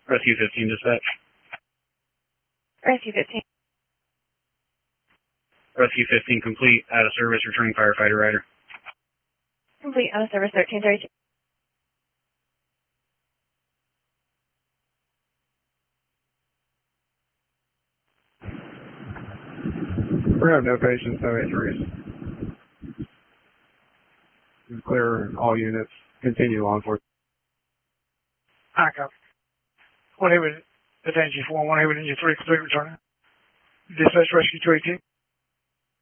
Rescue 15 dispatch. Rescue 15. Rescue 15 complete, out of service, returning firefighter rider. Complete, out of service 1332. We have no patients, no injuries. Clear all units. Continue on for. Alright, copy. 1 hit with Advantage 4, 1 hit with Engine 3, complete returning. Dispatch Rescue 218.